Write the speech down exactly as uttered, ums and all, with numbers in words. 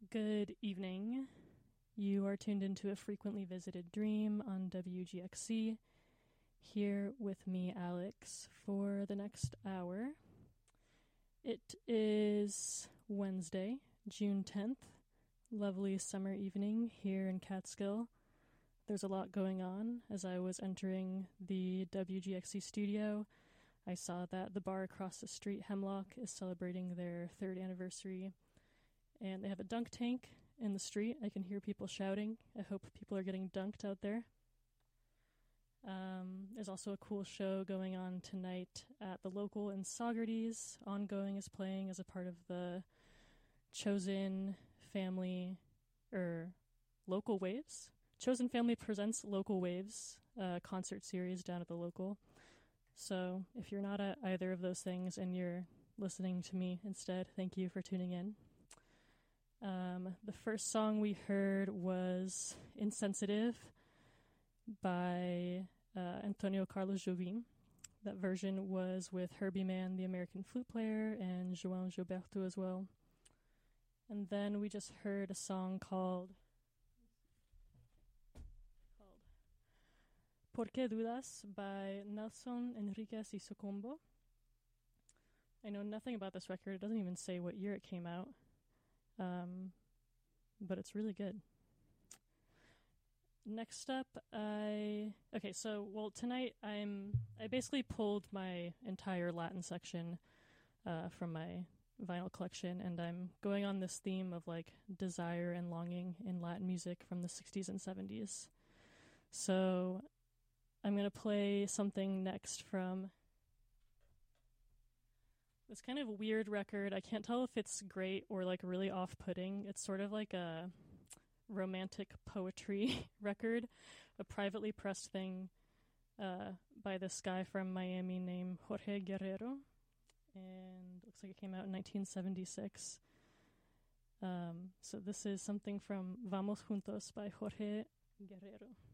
Good evening. You are tuned into A Frequently Visited Dream on W G X C. Here with me, Alex, for the next hour. It is Wednesday, June tenth. Lovely summer evening here in Catskill. There's a lot going on. As I was entering the W G X C studio, I saw that the bar across the street, Hemlock, is celebrating their third anniversary. And they have a dunk tank in the street. I can hear people shouting. I hope people are getting dunked out there. Um, there's also a cool show going on tonight at the local in Saugerties. Ongoing is playing as a part of the Chosen Family, or Local Waves. Chosen Family Presents Local Waves uh, concert series down at the local. So if you're not at either of those things and you're listening to me instead, thank you for tuning in. Um, the first song we heard was Insensitive by uh, Antonio Carlos Jobim. That version was with Herbie Mann, the American flute player, and João Gilberto as well. And then we just heard a song called, called Por qué dudas by Nelson Enriquez y Socombo. I know nothing about this record. It doesn't even say what year it came out. Um, but it's really good. Next up, I okay. So, well, tonight I'm I basically pulled my entire Latin section uh, from my vinyl collection, and I'm going on this theme of like desire and longing in Latin music from the sixties and seventies. So, I'm gonna play something next from this kind of weird record. I can't tell if it's great or like really off-putting. It's sort of like a romantic poetry record, a privately pressed thing uh, by this guy from Miami named Jorge Guerrero, and looks like it came out in nineteen seventy-six. Um, so this is something from Vamos Juntos by Jorge Guerrero.